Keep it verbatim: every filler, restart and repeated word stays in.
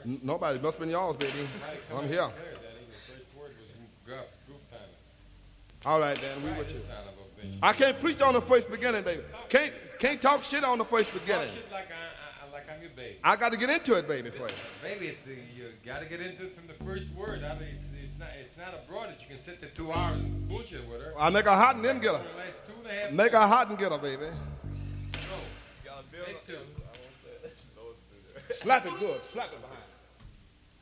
N- Nobody. Must have been y'all's, baby. I'm here. All right, then. We with you. I can't preach on the first beginning, baby. Can't can't talk shit on the first beginning. Like, I, I, like I'm your baby. I got to get into it, baby, for you. Baby, it's the, you got to get into it from the first word. I mean, it's, it's not it's not a broad that you can sit there two hours and bullshit with her. I make her hot and then get her. Make her hot and get her, baby. No. Take two. Slap it good. Slap it behind.